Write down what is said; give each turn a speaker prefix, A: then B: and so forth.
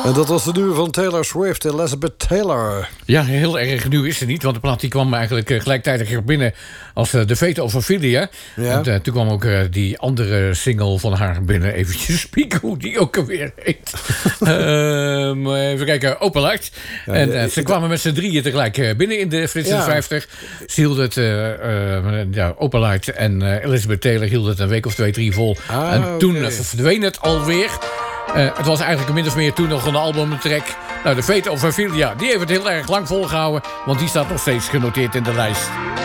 A: En dat was de nieuwe van Taylor Swift, Elizabeth Taylor.
B: Ja, heel erg nieuw is ze niet. Want de plaat die kwam eigenlijk gelijktijdig binnen als The Fate of Ophelia.
A: Ja.
B: En toen kwam ook die andere single van haar binnen. Eventjes spieken hoe die ook alweer heet. Even kijken, Open Light.
A: Ja,
B: En ze kwamen met z'n drieën tegelijk binnen in de Frits 50. Ze hielden het, Open Light en Elizabeth Taylor hielden het een week of 2-3 vol. En toen verdween het alweer. Het was eigenlijk min of meer toen nog een albumtrack. Nou, de Fate of Ophelia, die heeft het heel erg lang volgehouden. Want die staat nog steeds genoteerd in de lijst.